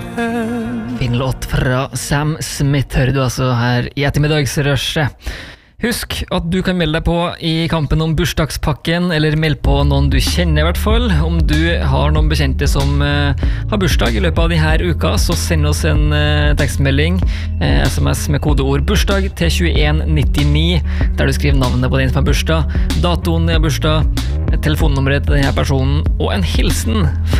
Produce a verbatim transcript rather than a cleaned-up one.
Fin låt fra Sam Smith hører du altså her i ettermiddagsrushet. Husk at du kan melde deg på i kampen om bursdagspakken, eller meld på noen du kjenner i hvert fall. Om du har noen bekjente som uh, har bursdag i løpet av denne uka, så send oss en uh, tekstmelding, uh, sms med kodeord bursdag til tjueen nittini, der du skriver navnet på den som har bursdag, datoen i bursdag, telefonnummeret til denne personen, og en hilsen